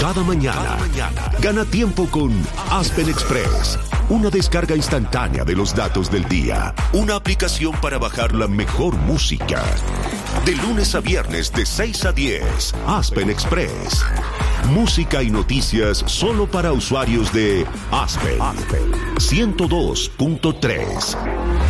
cada mañana. Gana tiempo con Aspen Express, una descarga instantánea de los datos del día, una aplicación para bajar la mejor música. De lunes a viernes de 6 a 10, Aspen Express. Música y noticias solo para usuarios de Aspen 102.3.